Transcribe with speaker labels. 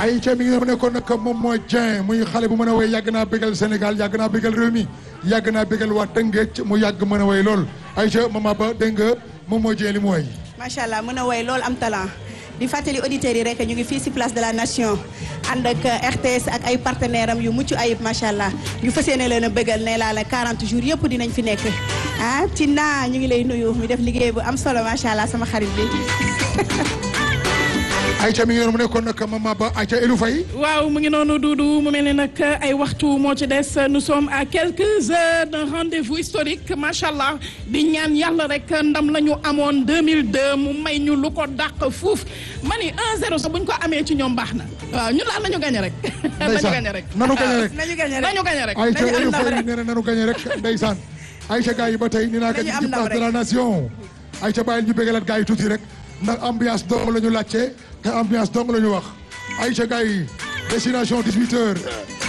Speaker 1: ay ca mi ngi ne nekkoon nag moom mooy Dieng muy xale bu mën a woy yàgg naa bégal Sénégal yàgg naa bégal réew mi yàgg naa bégal waa Tëngéej mu yàgg mën a woy lool ay ca mama ba dégg nga moom mooy Dieng li mu woy
Speaker 2: macha allah mën a woy lool am talent di fàttali auditeurs yi rek ñu ngi fii ci place de la nation ànd ak RTS ak ay partenaires am yu mucc ayib macha allah ñu fas yéene leen a bégal ne laa la 40 jours yëpp dinañ fi nekk ah Tina ñu ngi lay nuyu mu def liggéey bu am solo macha allah sama xarit bi.
Speaker 1: Aïcha mi ngi noonu mu nekkoon nag mama ba Aïcha Elou Faye
Speaker 3: waaw mu ngi noonu Doudou mu mel ni nag ay waxtu moo ci des nous sommes à quelques heures d'un rendez-vous historique macha allah di ñaan yàlla rek ndam la ñu amoon 2002 mu may ñu lu ko dàq fuuf ma ni 1-0 sax bu ñu ko amee ci ñoom baax na waaw ñun daal nañu gagné rek. nañu gagné rek
Speaker 1: nanu gagné rek
Speaker 3: nañu gagné rek.
Speaker 1: Aïcha Elou Faye nee na nanu gagné rek ndeysaan Aïcha gars yi ba tey ni naa ko ci place de la nation Aïcha bàyyil ñu bégalaat gars yi tuuti rek ndax ambiance dong la ñu laajte te ambiance dong la ñu wax Aïcha gars yi destination 18h